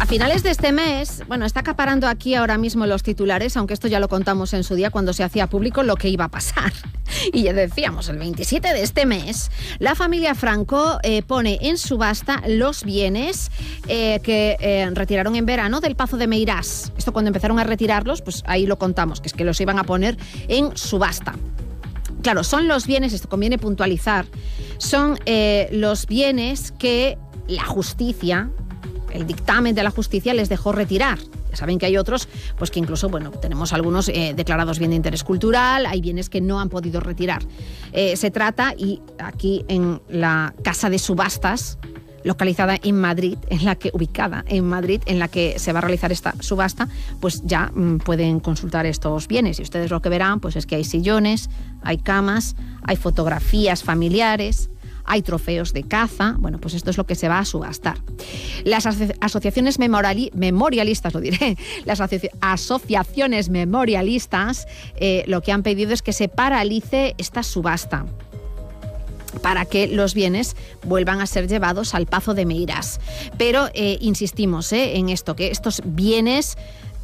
finales de este mes, está acaparando aquí ahora mismo los titulares, aunque esto ya lo contamos en su día cuando se hacía público lo que iba a pasar. Y ya decíamos, el 27 de este mes, la familia Franco pone en subasta los bienes que retiraron en verano del Pazo de Meirás. Esto cuando empezaron a retirarlos, pues ahí lo contamos, que es que los iban a poner en subasta. Claro, son los bienes, esto conviene puntualizar, son los bienes que la justicia, el dictamen de la justicia les dejó retirar. Ya saben que hay otros, pues que incluso, tenemos algunos declarados bien de interés cultural, hay bienes que no han podido retirar. Se trata, y aquí en la casa de subastas, localizada en Madrid, ubicada en Madrid, en la que se va a realizar esta subasta, pues ya pueden consultar estos bienes. Y ustedes lo que verán, pues es que hay sillones, hay camas, hay fotografías familiares, hay trofeos de caza. Pues esto es lo que se va a subastar. Las asociaciones memorialistas, las asociaciones memorialistas lo que han pedido es que se paralice esta subasta para que los bienes vuelvan a ser llevados al Pazo de Meirás. Pero insistimos en esto, que estos bienes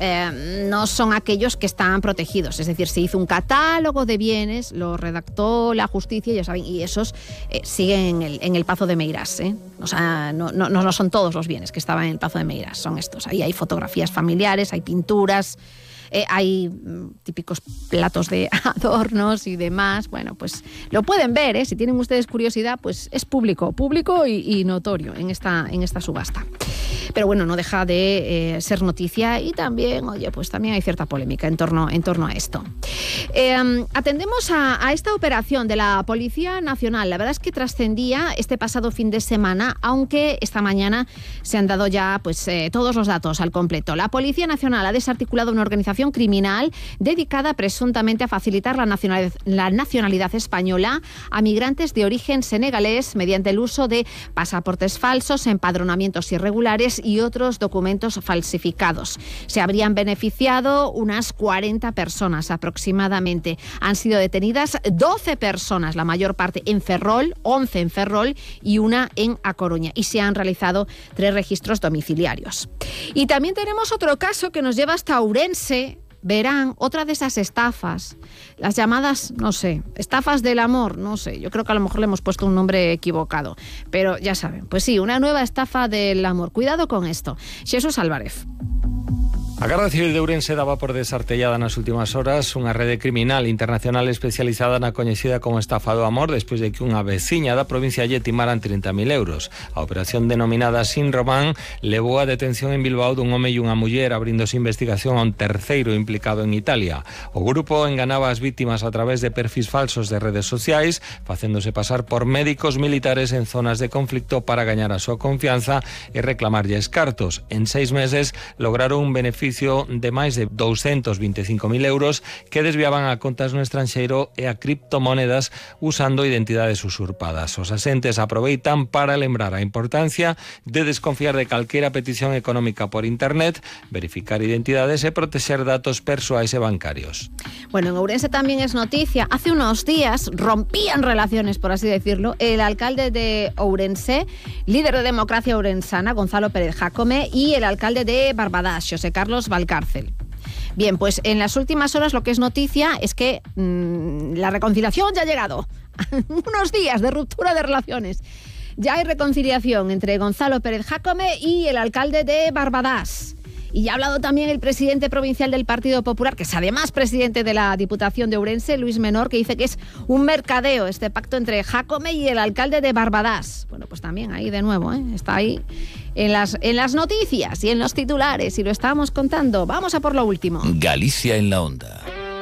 no son aquellos que están protegidos. Es decir, se hizo un catálogo de bienes, lo redactó la justicia, ya saben, y esos siguen en el Pazo de Meirás. O sea, no son todos los bienes que estaban en el Pazo de Meirás, son estos. Ahí hay fotografías familiares, hay pinturas, hay típicos platos de adornos y demás. Pues lo pueden ver, si tienen ustedes curiosidad, pues es público y notorio en esta subasta. Pero no deja de ser noticia, y también, también hay cierta polémica en torno a esto. Atendemos a esta operación de la Policía Nacional. La verdad es que trascendía este pasado fin de semana, aunque esta mañana se han dado ya todos los datos al completo. La Policía Nacional ha desarticulado una organización criminal dedicada presuntamente a facilitar la nacionalidad española a migrantes de origen senegalés mediante el uso de pasaportes falsos, empadronamientos irregulares y otros documentos falsificados. Se habrían beneficiado unas 40 personas aproximadamente. Han sido detenidas 12 personas, la mayor parte en Ferrol, 11 en Ferrol y una en A Coruña. Y se han realizado 3 registros domiciliarios. Y también tenemos otro caso que nos lleva hasta Ourense. Verán, otra de esas estafas, las llamadas, estafas del amor, yo creo que a lo mejor le hemos puesto un nombre equivocado, pero ya saben, pues sí, una nueva estafa del amor. Cuidado con esto. Xesús Álvarez. A Garda Civil de Ourense daba por desartellada nas últimas horas unha rede criminal internacional especializada na coñecida como estafa do amor, despois de que unha veciña da provincia lle timaran 30.000 euros. A operación denominada Sin Román levou a detención en Bilbao dun home e unha muller, abríndose investigación a un terceiro implicado en Italia. O grupo enganaba as vítimas a través de perfis falsos de redes sociais, facéndose pasar por médicos militares en zonas de conflicto para gañar a súa confianza e reclamarlles cartos. En 6 meses lograron un beneficio de máis de 225.000 euros que desviaban a contas no estranxeiro e a criptomonedas usando identidades usurpadas. Os asentes aproveitan para lembrar a importancia de desconfiar de calquera petición económica por internet, verificar identidades e protexer datos persoais e bancarios. En Ourense también es noticia. Hace unos días rompían relaciones, por así decirlo, el alcalde de Ourense, líder de Democracia Ourensana, Gonzalo Pérez Jácome, y el alcalde de Barbadás, José Carlos Valcárcel. Bien, pues en las últimas horas lo que es noticia es que la reconciliación ya ha llegado. Unos días de ruptura de relaciones. Ya hay reconciliación entre Gonzalo Pérez Jácome y el alcalde de Barbadás. Y ya ha hablado también el presidente provincial del Partido Popular, que es además presidente de la Diputación de Ourense, Luis Menor, que dice que es un mercadeo este pacto entre Jácome y el alcalde de Barbadás. Pues también ahí de nuevo, está ahí en las noticias y en los titulares, y lo estábamos contando. Vamos a por lo último. Galicia en la onda.